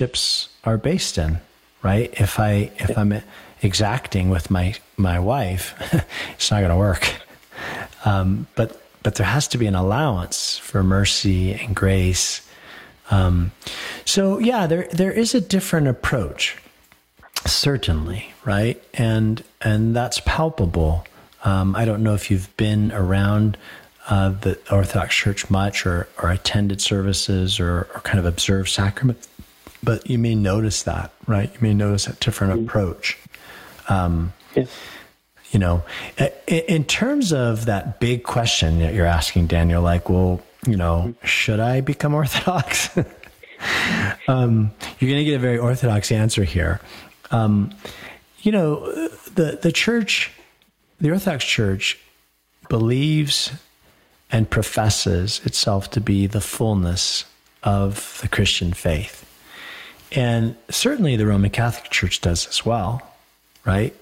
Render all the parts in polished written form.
relationships are based in, right? If I'm exacting with my wife, it's not going to work. But there has to be an allowance for mercy and grace. So yeah, there is a different approach, certainly, right? And that's palpable. I don't know if you've been around the Orthodox Church much, or attended services, or kind of observed sacraments, but you may notice that, right? You may notice a different approach. Yes. You know, in terms of that big question that you're asking, Daniel, like, well, you know, should I become Orthodox? You're going to get a very Orthodox answer here. You know, the church, the Orthodox Church, believes and professes itself to be the fullness of the Christian faith. And certainly the Roman Catholic Church does as well, right?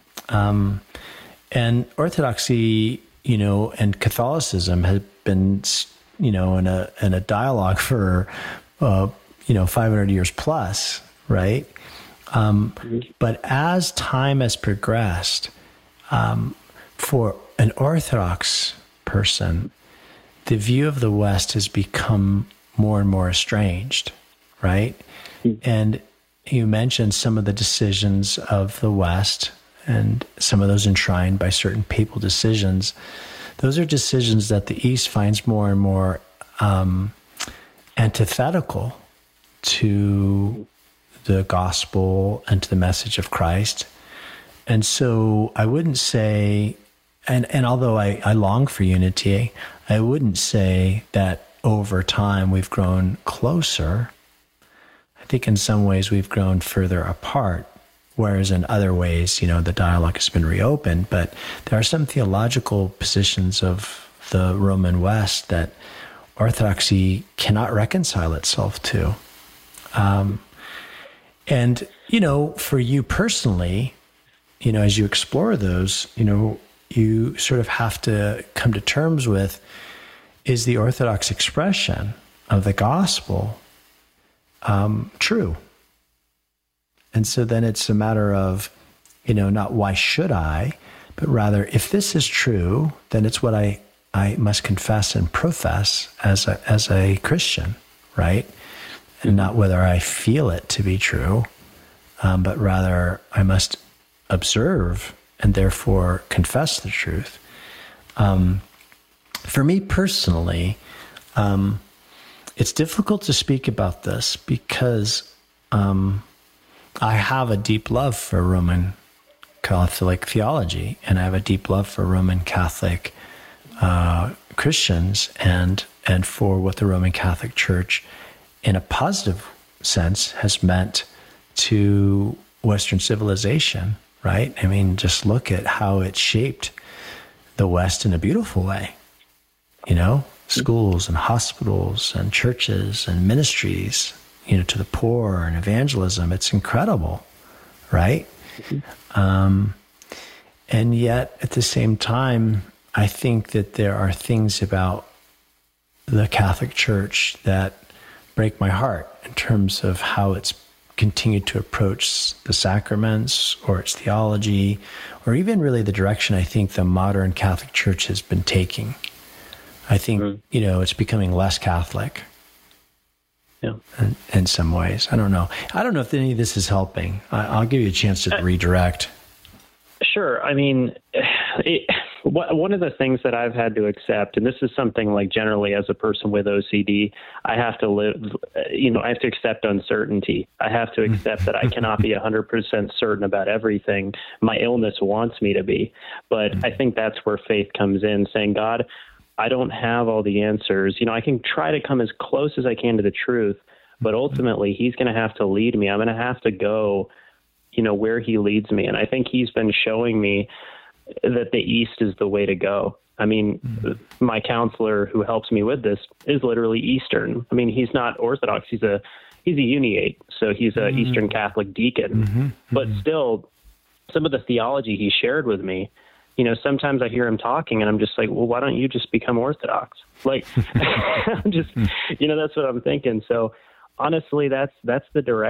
And Orthodoxy, you know, and Catholicism have been, you know, in a dialogue for, 500 years plus, right? But as time has progressed, for an Orthodox person, the view of the West has become more and more estranged, right? And you mentioned some of the decisions of the West, and some of those enshrined by certain papal decisions. Those are decisions that the East finds more and more antithetical to the gospel and to the message of Christ. And so I wouldn't say, and although I long for unity, I wouldn't say that over time we've grown closer. I think in some ways we've grown further apart, whereas in other ways, you know, the dialogue has been reopened. But there are some theological positions of the Roman West that Orthodoxy cannot reconcile itself to. And, you know, for you personally, you know, as you explore those, you know, you sort of have to come to terms with, is the Orthodox expression of the gospel true? And so then it's a matter of, you know, not why should I, but rather, if this is true, then it's what I must confess and profess as a Christian, right? And not whether I feel it to be true, but rather I must observe and therefore confess the truth. For me personally, it's difficult to speak about this because I have a deep love for Roman Catholic theology, and I have a deep love for Roman Catholic Christians, and for what the Roman Catholic Church, in a positive sense, has meant to Western civilization, right? I mean, just look at how it shaped the West in a beautiful way. You know, schools and hospitals and churches and ministries, you know, to the poor, and evangelism. It's incredible, right? And yet, at the same time, I think that there are things about the Catholic Church that break my heart in terms of how it's continued to approach the sacraments, or its theology, or even really the direction I think the modern Catholic Church has been taking. I think, you know, it's becoming less Catholic. Yeah. In some ways. I don't know. I don't know if any of this is helping. I'll give you a chance to redirect. Sure. I mean, one of the things that I've had to accept, and this is something like generally as a person with OCD, I have to live, you know, I have to accept uncertainty. I have to accept that I cannot be 100% certain about everything my illness wants me to be. But I think that's where faith comes in, saying, God, I don't have all the answers. You know, I can try to come as close as I can to the truth, but ultimately he's going to have to lead me. I'm going to have to go, you know, where he leads me. And I think he's been showing me that the East is the way to go. I mean, my counselor who helps me with this is literally Eastern. I mean, he's not Orthodox. He's a uniate. So he's a Eastern Catholic deacon, but still some of the theology he shared with me, you know, sometimes I hear him talking and I'm just like, well, why don't you just become Orthodox? Like, I'm just, you know, that's what I'm thinking. So honestly, that's the direction